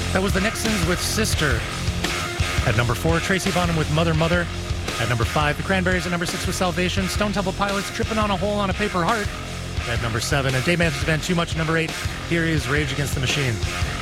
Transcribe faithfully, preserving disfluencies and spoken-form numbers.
That was the Nixons with Sister. At number four, Tracy Bonham with Mother Mother. At number five, the Cranberries. At number six with Salvation. Stone Temple Pilots, Tripping on a Hole on a Paper Heart. At number seven, and Dave Matthews Band, Too Much. Number eight, here is Rage Against the Machine.